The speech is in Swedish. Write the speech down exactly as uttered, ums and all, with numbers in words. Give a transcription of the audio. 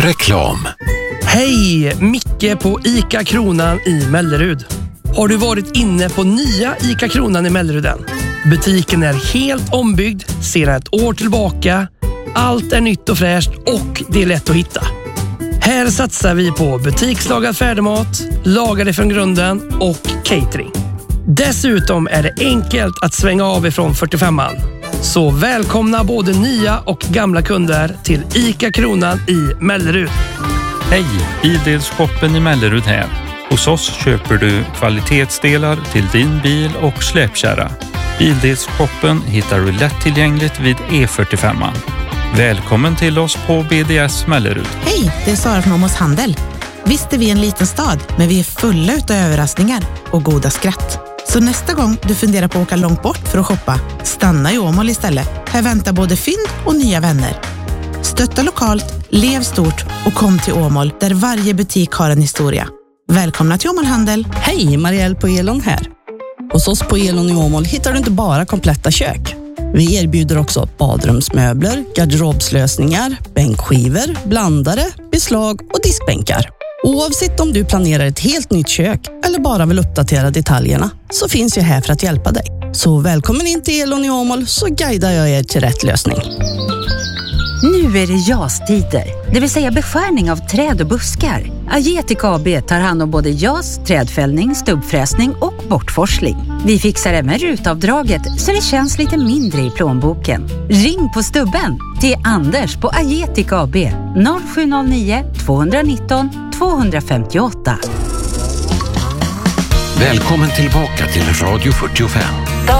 Reklam. Hej, Micke på ICA Kronan i Mellerud. Har du varit inne på nya ICA Kronan i Mellerud än? Butiken är helt ombyggd, sedan ett år tillbaka. Allt är nytt och fräscht och det är lätt att hitta. Här satsar vi på butikslagad färdigmat, lagade från grunden och catering. Dessutom är det enkelt att svänga av ifrån fyrtiofemman. Så välkomna både nya och gamla kunder till ICA Kronan i Mellerud. Hej, Bildelshoppen i Mellerud här. Hos oss köper du kvalitetsdelar till din bil och släpkärra. Bildelshoppen hittar du lättillgängligt vid E fyrtiofemman. Välkommen till oss på B D S Mellerud. Hej, det är Sara från Åmåls Handel. Visst är vi en liten stad, men vi är fulla utav överraskningar och goda skratt. Så nästa gång du funderar på att åka långt bort för att shoppa, stanna i Åmål istället. Här väntar både fynd och nya vänner. Stötta lokalt, lev stort och kom till Åmål där varje butik har en historia. Välkomna till Åmål Handel. Hej, Marielle på Elon här. Hos oss på Elon i Åmål hittar du inte bara kompletta kök. Vi erbjuder också badrumsmöbler, garderobslösningar, bänkskivor, blandare, beslag och diskbänkar. Oavsett om du planerar ett helt nytt kök eller bara vill uppdatera detaljerna så finns jag här för att hjälpa dig. Så välkommen in till Elon i Åmål så guidar jag er till rätt lösning. Nu är det jastider, det vill säga beskärning av träd och buskar. Agetica A B tar hand om både jas, trädfällning, stubbfräsning och bortforsling. Vi fixar även rutavdraget så det känns lite mindre i plånboken. Ring på stubben till Anders på Agetica A B noll sju noll nio två ett nio två fem åtta. Välkommen tillbaka till Radio fyrtiofem.